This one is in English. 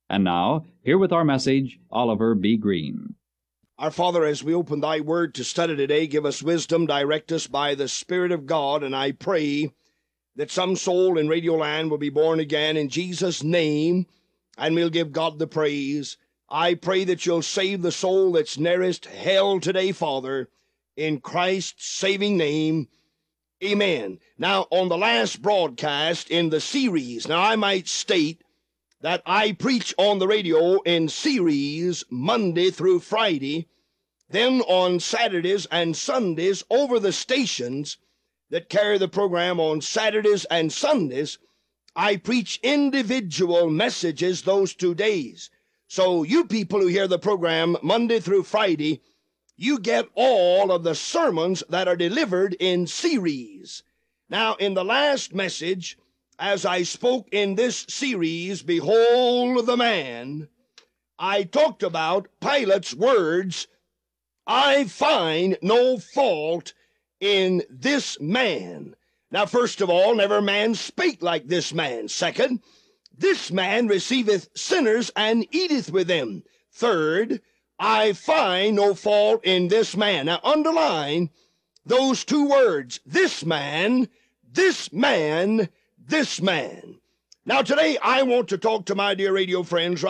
And now, here with our message, Oliver B. Green. Our Father, as we open thy word to study today, give us wisdom, direct us by the Spirit of God, and I pray that some soul in Radio Land will be born again in Jesus' name, and we'll give God the praise. I pray that you'll save the soul that's nearest hell today, Father, in Christ's saving name. Amen. Now, on the last broadcast in the series, now I might state that I preach on the radio in series Monday through Friday, then on Saturdays and Sundays over the stations that carry the program on Saturdays and Sundays. I preach individual messages those 2 days. So you people who hear the program Monday through Friday, you get all of the sermons that are delivered in series. Now, in the last message, as I spoke in this series, Behold the Man, I talked about Pilate's words, I find no fault in this man. Now, first of all, never man spake like this man. Second, this man receiveth sinners and eateth with them. Third, I find no fault in this man. Now, underline those 2 words, this man, this man, this man. Now, today I want to talk to my dear radio friends